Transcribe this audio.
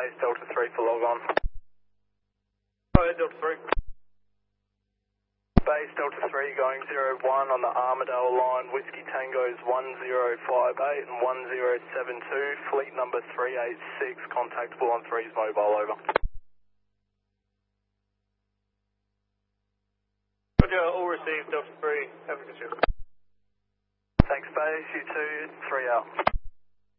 Base Delta 3 for log on. Go ahead, Delta 3. Base Delta 3 going 01 on the Armadale line, Whiskey Tango's 1058 and 1072, fleet number 386, contactable on 3's mobile, over. Roger, all received, Delta 3, have a good shift. Thanks, Base, you 2, 3 out.